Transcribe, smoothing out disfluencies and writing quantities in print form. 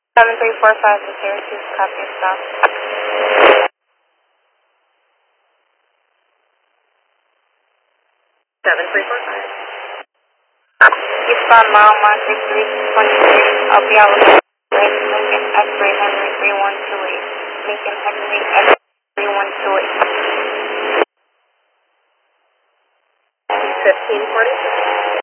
7345 to Syracuse, copy stop. 7345. Eastbound mile 16323, I'll be out with Lincoln X-ray Henry 3128. Lincoln Henry X-ray 3128. 1546.